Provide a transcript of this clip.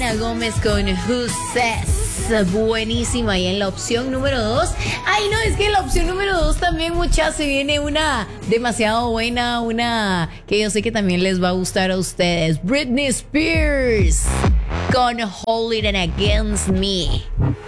Selena Gómez con Who Says. Buenísima. Y en la opción número 2. Ay, no, es que en la opción número 2 también, muchas, se viene una demasiado buena. Una que yo sé que también les va a gustar a ustedes. Britney Spears con Hold It Against Me.